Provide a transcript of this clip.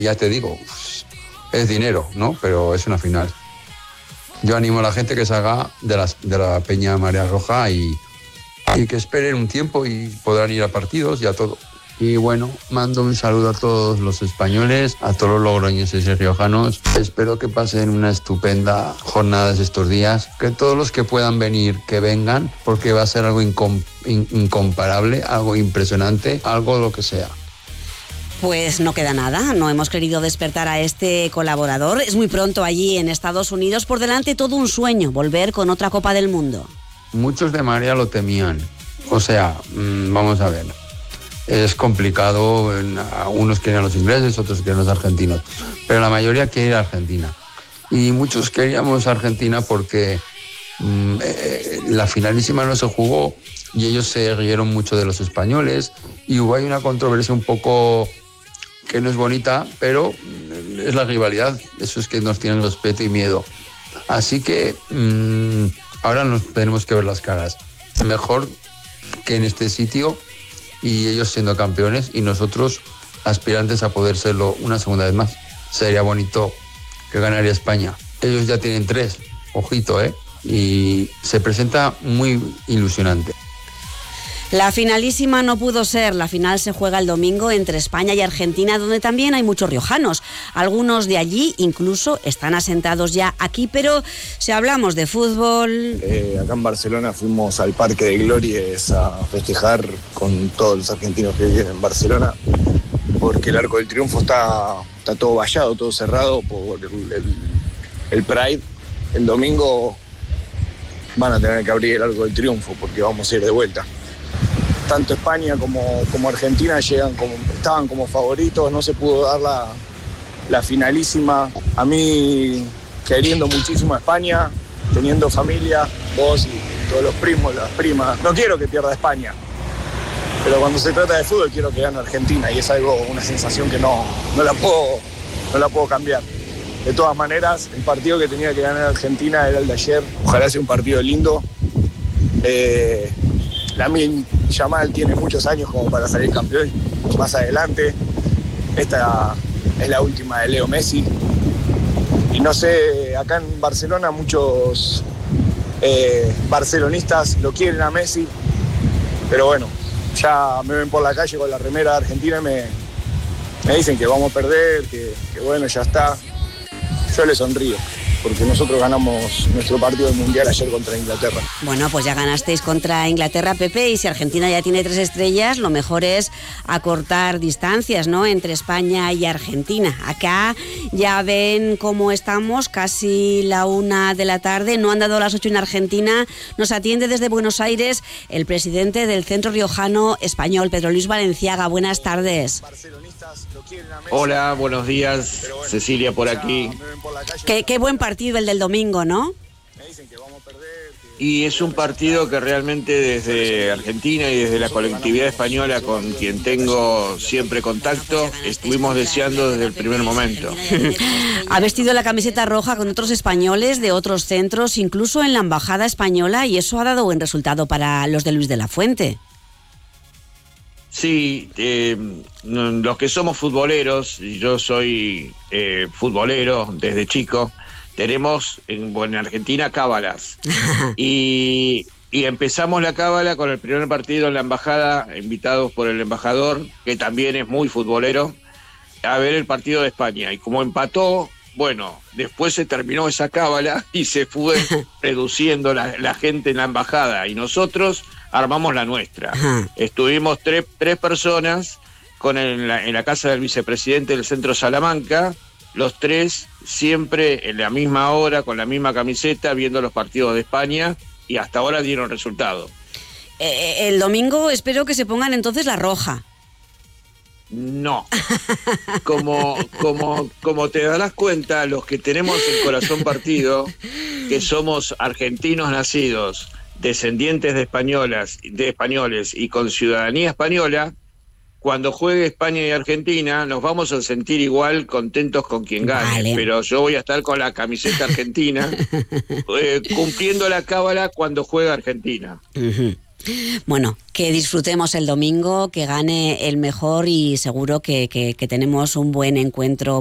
Ya te digo, es dinero, ¿no? Pero es una final. Yo animo a la gente que salga de la Peña Marea Roja y que esperen un tiempo y podrán ir a partidos y a todo. Y bueno, mando un saludo a todos los españoles, a todos los logroñeses y riojanos. Espero que pasen una estupenda jornada estos días. Que todos los que puedan venir, que vengan, porque va a ser algo incomparable, algo impresionante, algo lo que sea. Pues no queda nada, no hemos querido despertar a este colaborador. Es muy pronto allí en Estados Unidos, por delante todo un sueño, volver con otra Copa del Mundo. Muchos de Marea lo temían, o sea, vamos a ver, es complicado, unos quieren a los ingleses, otros quieren a los argentinos, pero la mayoría quiere ir a Argentina. Y muchos queríamos a Argentina porque la finalísima no se jugó y ellos se rieron mucho de los españoles y hubo ahí una controversia un poco que no es bonita, pero es la rivalidad, eso es que nos tienen respeto y miedo. Así que ahora nos tenemos que ver las caras. Mejor que en este sitio y ellos siendo campeones y nosotros aspirantes a poder serlo una segunda vez más. Sería bonito que ganaría España. Ellos ya tienen 3, ojito, y se presenta muy ilusionante. La finalísima no pudo ser, la final se juega el domingo entre España y Argentina, donde también hay muchos riojanos. Algunos de allí incluso están asentados ya aquí, pero si hablamos de fútbol... Acá en Barcelona fuimos al Parque de Glorias a festejar con todos los argentinos que viven en Barcelona, porque el Arco del Triunfo está todo vallado, todo cerrado por el Pride. El domingo van a tener que abrir el Arco del Triunfo porque vamos a ir de vuelta. Tanto España como Argentina estaban como favoritos, no se pudo dar la finalísima. A mí, queriendo muchísimo a España, teniendo familia, vos y todos los primos, las primas, no quiero que pierda España, pero cuando se trata de fútbol quiero que gane Argentina y es una sensación que no la puedo cambiar. De todas maneras, el partido que tenía que ganar Argentina era el de ayer. Ojalá sea un partido lindo. Lamine Yamal tiene muchos años como para salir campeón más adelante. Esta es la última de Leo Messi. Y no sé, acá en Barcelona muchos barcelonistas lo quieren a Messi, pero bueno, ya me ven por la calle con la remera de Argentina y me dicen que vamos a perder, que bueno, ya está. Yo le sonrío, porque nosotros ganamos nuestro partido del Mundial ayer contra Inglaterra. Bueno, pues ya ganasteis contra Inglaterra, Pepe, y si Argentina ya tiene 3 estrellas, lo mejor es acortar distancias, ¿no?, entre España y Argentina. Acá ya ven cómo estamos, casi la 1 de la tarde, no han dado las 8 en Argentina. Nos atiende desde Buenos Aires el presidente del Centro Riojano Español, Pedro Luis Valenciaga. Buenas tardes. Hola, buenos días, Cecilia por aquí. Qué buen partido el del domingo, ¿no? Y es un partido que realmente desde Argentina y desde la colectividad española con quien tengo siempre contacto, estuvimos deseando desde el primer momento. Ha vestido la camiseta roja con otros españoles de otros centros, incluso en la embajada española, y eso ha dado buen resultado para los de Luis de la Fuente. Sí, los que somos futboleros, y yo soy futbolero desde chico, tenemos en Argentina cábalas. y empezamos la cábala con el primer partido en la embajada, invitados por el embajador, que también es muy futbolero, a ver el partido de España. Y como empató, bueno, después se terminó esa cábala y se fue reduciendo la gente en la embajada. Y nosotros armamos la nuestra. Estuvimos tres personas en la casa del vicepresidente del Centro Salamanca, los 3 siempre en la misma hora, con la misma camiseta, viendo los partidos de España, y hasta ahora dieron resultado. El domingo espero que se pongan entonces la roja. No. Como te darás cuenta, los que tenemos el corazón partido, que somos argentinos nacidos, descendientes de españoles y con ciudadanía española, cuando juegue España y Argentina nos vamos a sentir igual contentos con quien gane. Vale. Pero yo voy a estar con la camiseta argentina cumpliendo la cábala cuando juega Argentina. Bueno, que disfrutemos el domingo, que gane el mejor y seguro que tenemos un buen encuentro